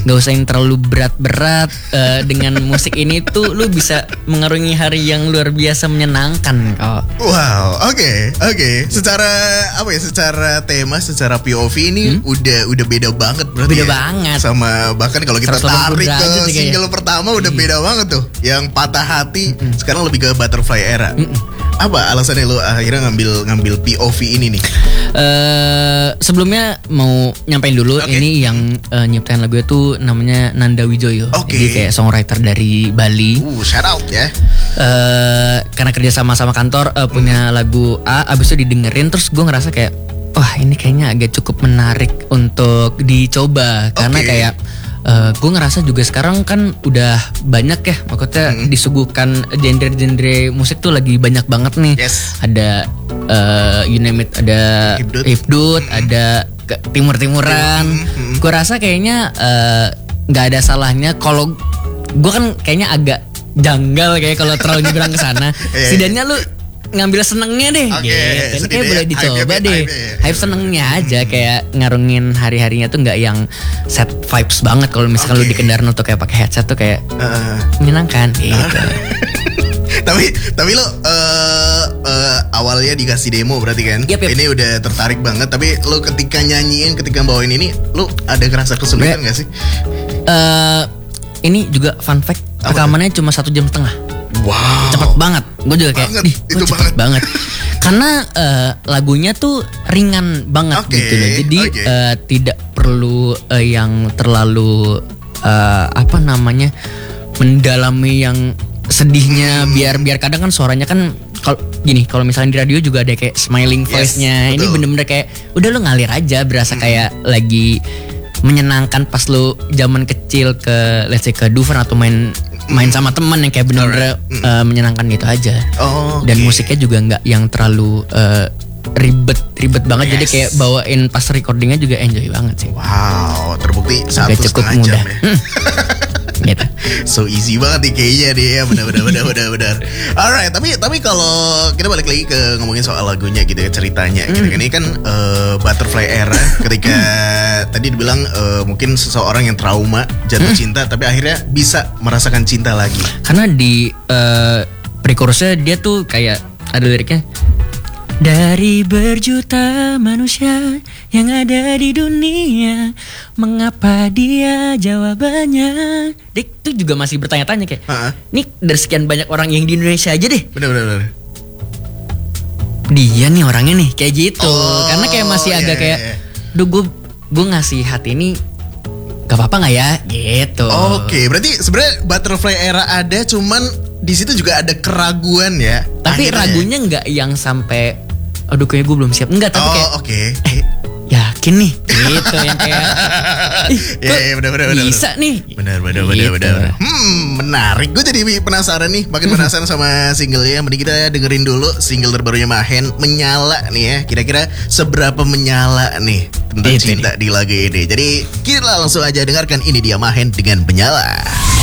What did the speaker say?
Gak usah yang terlalu berat-berat. Dengan musik ini tuh lu bisa mengarungi hari yang luar biasa menyenangkan kok. Wow, oke. Secara tema, secara POV ini udah beda banget berarti. Beda ya? banget. Sama bahkan kalau kita 180 tarik ke derajat single pertama udah beda banget tuh. Yang Patah Hati sekarang lebih ke Butterfly Era. Apa alasannya lo akhirnya ngambil POV ini nih? Sebelumnya mau nyampein dulu ini yang nyiptain lagu itu namanya Nanda Wijoyo. Jadi kayak songwriter dari Bali. Shout out ya. Karena kerja sama kantor punya lagu A, abis itu didengerin terus gue ngerasa kayak wah ini kayaknya agak cukup menarik untuk dicoba karena kayak gue ngerasa juga sekarang kan udah banyak ya maksudnya disuguhkan genre-genre musik tuh lagi banyak banget nih. Ada you name it, ada hipdut, ada timur-timuran. Gue rasa kayaknya nggak ada salahnya kalau gue kan kayaknya agak janggal kayak kalau terlalu nyebrang ke sana. Setidaknya lu ngambil senengnya deh gitu. Kayak boleh dicoba deh. Hype senengnya aja kayak ngarungin hari-harinya tuh nggak yang set vibes banget. Kalau misalkan lu di kendaraan tuh kayak pakai headset tuh kayak menyenangkan gitu. Tapi lo awalnya dikasih demo berarti kan? Yep. Ini udah tertarik banget. Tapi lo ketika nyanyiin, ketika bawain ini, lo ada ngerasa kesulitan gak sih? Ini juga fun fact, rekamannya cuma 1,5 jam. Wow, cepet banget. Gue juga kayak itu cepet banget. Karena lagunya tuh ringan banget gitu loh. Jadi tidak perlu yang terlalu mendalami yang sedihnya. Biar kadang kan suaranya kan kalau misalnya di radio juga ada kayak smiling voice-nya. Ini bener-bener kayak udah lu ngalir aja, berasa kayak lagi menyenangkan pas lu zaman kecil ke let's say ke Dufan atau main sama teman yang kayak bener-bener menyenangkan gitu aja. Dan musiknya juga nggak yang terlalu ribet banget. Jadi kayak bawain pas recordingnya juga enjoy banget sih. Wow, terbukti 1,5 jam ya. Gitu. So easy banget nih kayaknya dia ya, benar. Alright, tapi kalau kita balik lagi ke ngomongin soal lagunya gitu ya, ceritanya gitu kan. Ini kan Butterfly Era ketika tadi dibilang mungkin seseorang yang trauma jatuh cinta tapi akhirnya bisa merasakan cinta lagi. Karena di pre-chorusnya dia tuh kayak ada liriknya, dari berjuta manusia yang ada di dunia, mengapa dia jawabannya? Dia tuh juga masih bertanya-tanya kayak, nih dari sekian banyak orang yang di Indonesia aja deh. Bener. Dia nih orangnya nih kayak gitu. Karena kayak masih agak kayak, duh gue ngasih hati ini gak apa-apa nggak ya? Gitu. Oke, berarti sebenarnya Butterfly Era ada, cuman di situ juga ada keraguan ya. Tapi ragunya nggak yang sampai aduh kayaknya gue belum siap. Enggak, tapi kayak yakin nih gitu yang kayak bener. bisa nih. Bener. Menarik. Gue jadi penasaran nih, makin penasaran sama singlenya. Mending kita dengerin dulu single terbarunya Mahen, Menyala nih ya. Kira-kira seberapa menyala nih tentang cinta di lagu ini. Jadi kita langsung aja dengarkan, ini dia Mahen dengan Menyala.